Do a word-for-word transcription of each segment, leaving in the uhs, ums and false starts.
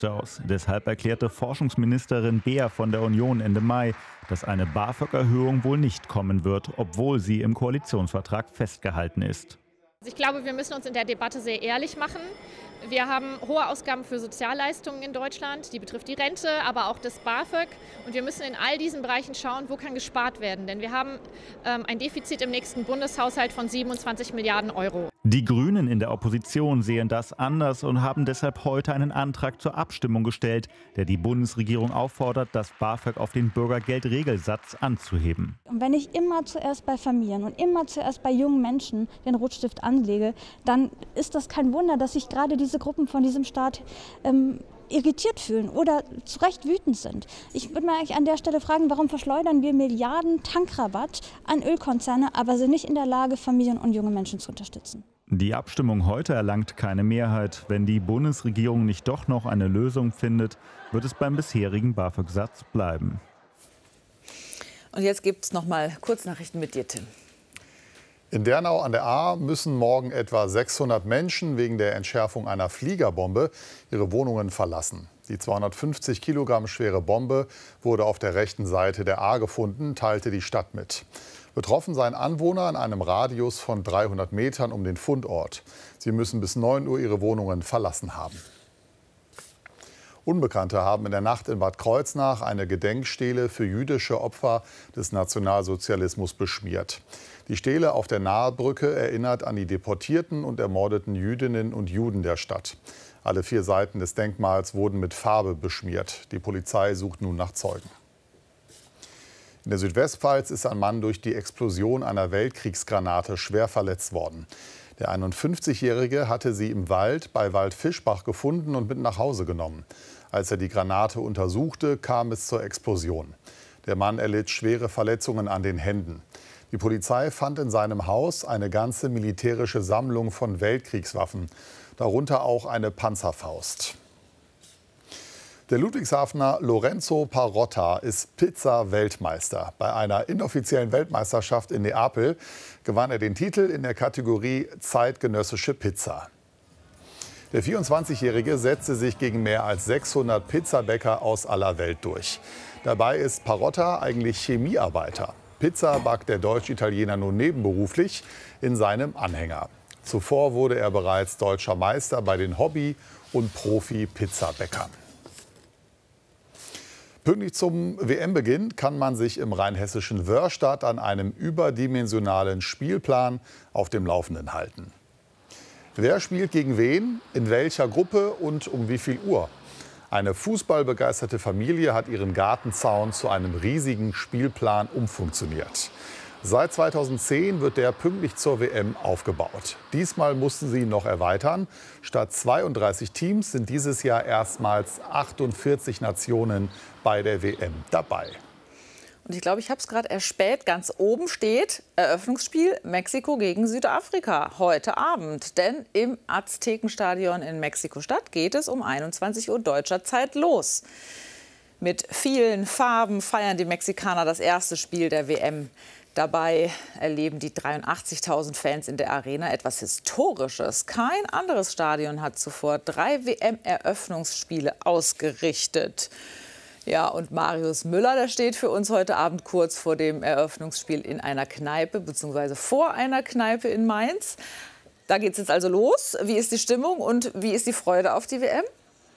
aus. Deshalb erklärte Forschungsministerin Beer von der Union Ende Mai, dass eine BAföG-Erhöhung wohl nicht kommen wird, obwohl sie im Koalitionsvertrag festgehalten ist. Ich glaube, wir müssen uns in der Debatte sehr ehrlich machen. Wir haben hohe Ausgaben für Sozialleistungen in Deutschland, die betrifft die Rente, aber auch das BAföG. Und wir müssen in all diesen Bereichen schauen, wo kann gespart werden. Denn wir haben ähm, ein Defizit im nächsten Bundeshaushalt von siebenundzwanzig Milliarden Euro. Die Grünen in der Opposition sehen das anders und haben deshalb heute einen Antrag zur Abstimmung gestellt, der die Bundesregierung auffordert, das BAföG auf den Bürgergeldregelsatz anzuheben. Und wenn ich immer zuerst bei Familien und immer zuerst bei jungen Menschen den Rotstift anlege, dann ist das kein Wunder, dass sich gerade diese Gruppen von diesem Staat ähm, irritiert fühlen oder zu Recht wütend sind. Ich würde mir eigentlich an der Stelle fragen, warum verschleudern wir Milliarden Tankrabatt an Ölkonzerne, aber sind nicht in der Lage, Familien und junge Menschen zu unterstützen. Die Abstimmung heute erlangt keine Mehrheit. Wenn die Bundesregierung nicht doch noch eine Lösung findet, wird es beim bisherigen BAföG-Satz bleiben. Und jetzt gibt es noch mal Kurznachrichten mit dir, Tim. In Dernau an der Ahr müssen morgen etwa sechshundert Menschen wegen der Entschärfung einer Fliegerbombe ihre Wohnungen verlassen. Die zweihundertfünfzig Kilogramm schwere Bombe wurde auf der rechten Seite der Ahr gefunden, teilte die Stadt mit. Betroffen seien Anwohner in einem Radius von dreihundert Metern um den Fundort. Sie müssen bis neun Uhr ihre Wohnungen verlassen haben. Unbekannte haben in der Nacht in Bad Kreuznach eine Gedenkstele für jüdische Opfer des Nationalsozialismus beschmiert. Die Stele auf der Nahebrücke erinnert an die deportierten und ermordeten Jüdinnen und Juden der Stadt. Alle vier Seiten des Denkmals wurden mit Farbe beschmiert. Die Polizei sucht nun nach Zeugen. In der Südwestpfalz ist ein Mann durch die Explosion einer Weltkriegsgranate schwer verletzt worden. Der einundfünfzigjährige hatte sie im Wald bei Waldfischbach gefunden und mit nach Hause genommen. Als er die Granate untersuchte, kam es zur Explosion. Der Mann erlitt schwere Verletzungen an den Händen. Die Polizei fand in seinem Haus eine ganze militärische Sammlung von Weltkriegswaffen, darunter auch eine Panzerfaust. Der Ludwigshafener Lorenzo Parotta ist Pizza-Weltmeister. Bei einer inoffiziellen Weltmeisterschaft in Neapel gewann er den Titel in der Kategorie zeitgenössische Pizza. Der vierundzwanzigjährige setzte sich gegen mehr als sechshundert Pizzabäcker aus aller Welt durch. Dabei ist Parotta eigentlich Chemiearbeiter. Pizza backt der Deutsch-Italiener nun nebenberuflich in seinem Anhänger. Zuvor wurde er bereits deutscher Meister bei den Hobby- und Profi-Pizzabäckern. Pünktlich zum W M-Beginn kann man sich im rheinhessischen Wörrstadt an einem überdimensionalen Spielplan auf dem Laufenden halten. Wer spielt gegen wen, in welcher Gruppe und um wie viel Uhr? Eine fußballbegeisterte Familie hat ihren Gartenzaun zu einem riesigen Spielplan umfunktioniert. Seit zweitausendzehn wird der pünktlich zur W M aufgebaut. Diesmal mussten sie ihn noch erweitern. Statt zweiunddreißig Teams sind dieses Jahr erstmals achtundvierzig Nationen bei der W M dabei. Und ich glaube, ich habe es gerade erspäht. Ganz oben steht Eröffnungsspiel Mexiko gegen Südafrika heute Abend. Denn im Aztekenstadion in Mexiko-Stadt geht es um einundzwanzig Uhr deutscher Zeit los. Mit vielen Farben feiern die Mexikaner das erste Spiel der W M. Dabei erleben die dreiundachtzigtausend Fans in der Arena etwas Historisches. Kein anderes Stadion hat zuvor drei W M-Eröffnungsspiele ausgerichtet. Ja, und Marius Müller, der steht für uns heute Abend kurz vor dem Eröffnungsspiel in einer Kneipe, beziehungsweise vor einer Kneipe in Mainz. Da geht es jetzt also los. Wie ist die Stimmung und wie ist die Freude auf die W M?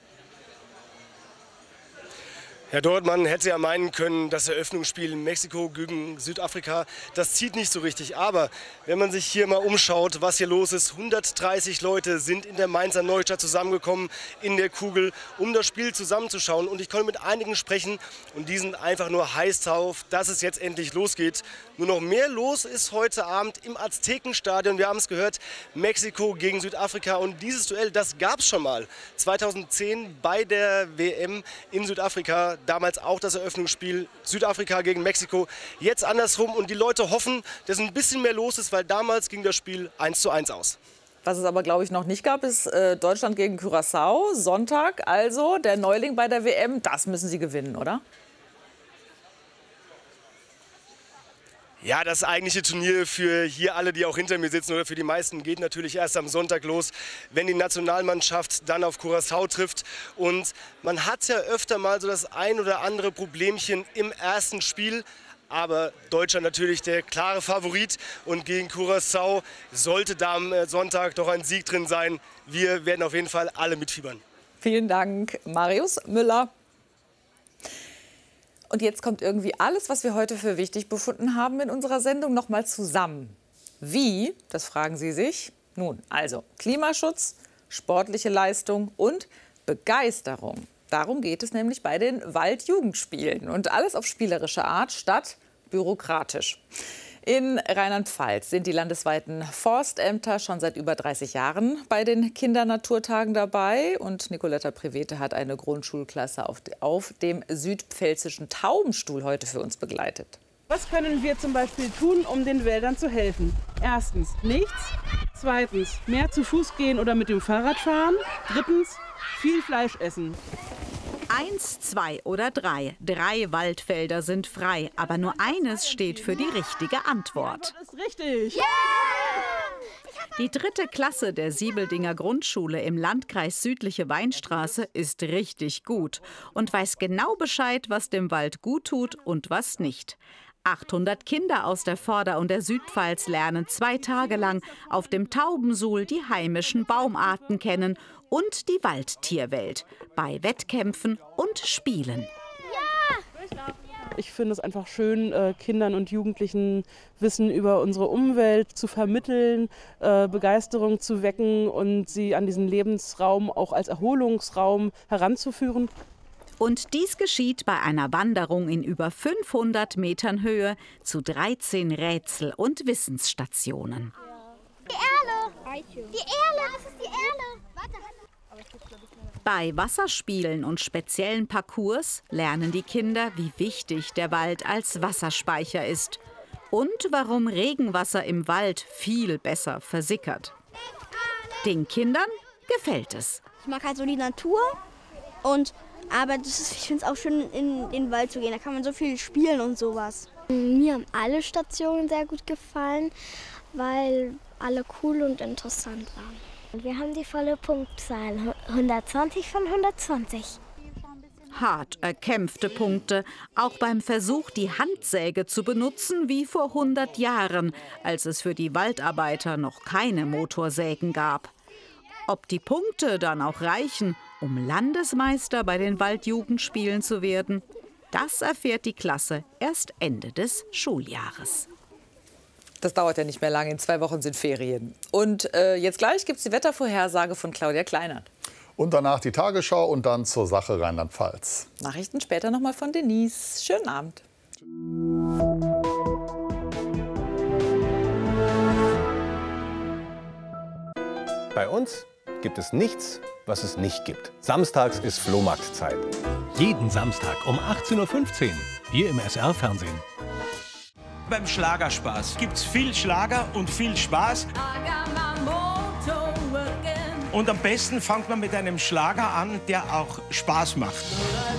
Herr Dort, man hätte ja meinen können, das Eröffnungsspiel Mexiko gegen Südafrika, das zieht nicht so richtig. Aber wenn man sich hier mal umschaut, was hier los ist, hundertdreißig Leute sind in der Mainzer Neustadt zusammengekommen, in der Kugel, um das Spiel zusammenzuschauen. Und ich konnte mit einigen sprechen und die sind einfach nur heiß drauf, dass es jetzt endlich losgeht. Nur noch mehr los ist heute Abend im Aztekenstadion. Wir haben es gehört, Mexiko gegen Südafrika. Und dieses Duell, das gab es schon mal zweitausendzehn bei der W M in Südafrika. Damals auch das Eröffnungsspiel Südafrika gegen Mexiko. Jetzt andersrum und die Leute hoffen, dass ein bisschen mehr los ist, weil damals ging das Spiel eins zu eins aus. Was es aber, glaube ich, noch nicht gab, ist äh, Deutschland gegen Curaçao. Sonntag also, der Neuling bei der W M. Das müssen Sie gewinnen, oder? Ja, das eigentliche Turnier für hier alle, die auch hinter mir sitzen oder für die meisten, geht natürlich erst am Sonntag los, wenn die Nationalmannschaft dann auf Curaçao trifft. Und man hat ja öfter mal so das ein oder andere Problemchen im ersten Spiel. Aber Deutschland natürlich der klare Favorit und gegen Curaçao sollte da am Sonntag doch ein Sieg drin sein. Wir werden auf jeden Fall alle mitfiebern. Vielen Dank, Marius Müller. Und jetzt kommt irgendwie alles, was wir heute für wichtig befunden haben in unserer Sendung, noch mal zusammen. Wie? Das fragen Sie sich. Nun, also Klimaschutz, sportliche Leistung und Begeisterung. Darum geht es nämlich bei den Waldjugendspielen. Und alles auf spielerische Art statt bürokratisch. In Rheinland-Pfalz sind die landesweiten Forstämter schon seit über dreißig Jahren bei den Kindernaturtagen dabei. Und Nicoletta Privete hat eine Grundschulklasse auf, auf dem südpfälzischen Taubenstuhl heute für uns begleitet. Was können wir zum Beispiel tun, um den Wäldern zu helfen? Erstens nichts. Zweitens mehr zu Fuß gehen oder mit dem Fahrrad fahren. Drittens viel Fleisch essen. Eins, zwei oder drei. Drei Waldfelder sind frei, aber nur eines steht für die richtige Antwort. Das ist richtig. Die dritte Klasse der Siebeldinger Grundschule im Landkreis Südliche Weinstraße ist richtig gut und weiß genau Bescheid, was dem Wald gut tut und was nicht. achthundert Kinder aus der Vorder- und der Südpfalz lernen zwei Tage lang auf dem Taubensuhl die heimischen Baumarten kennen und die Waldtierwelt bei Wettkämpfen und Spielen. Ich finde es einfach schön, Kindern und Jugendlichen Wissen über unsere Umwelt zu vermitteln, Begeisterung zu wecken und sie an diesen Lebensraum auch als Erholungsraum heranzuführen. Und dies geschieht bei einer Wanderung in über fünfhundert Metern Höhe zu dreizehn Rätsel- und Wissensstationen. Die Erle! Die Erle, das ist die Erle! Warte. Bei Wasserspielen und speziellen Parcours lernen die Kinder, wie wichtig der Wald als Wasserspeicher ist und warum Regenwasser im Wald viel besser versickert. Den Kindern gefällt es. Ich mag halt so die Natur, und, aber das ist, ich finde es auch schön, in den Wald zu gehen. Da kann man so viel spielen und sowas. Mir haben alle Stationen sehr gut gefallen, weil alle cool und interessant waren. Wir haben die volle Punktzahl, hundertzwanzig von hundertzwanzig. Hart erkämpfte Punkte, auch beim Versuch, die Handsäge zu benutzen, wie vor hundert Jahren, als es für die Waldarbeiter noch keine Motorsägen gab. Ob die Punkte dann auch reichen, um Landesmeister bei den Waldjugendspielen zu werden, das erfährt die Klasse erst Ende des Schuljahres. Das dauert ja nicht mehr lange, in zwei Wochen sind Ferien. Und äh, jetzt gleich gibt es die Wettervorhersage von Claudia Kleinert. Und danach die Tagesschau und dann zur Sache Rheinland-Pfalz. Nachrichten später noch mal von Denise. Schönen Abend. Bei uns gibt es nichts, was es nicht gibt. Samstags ist Flohmarktzeit. Jeden Samstag um achtzehn Uhr fünfzehn, hier im S R-Fernsehen. Beim Schlagerspaß gibt's viel Schlager und viel Spaß. Und am besten fängt man mit einem Schlager an, der auch Spaß macht.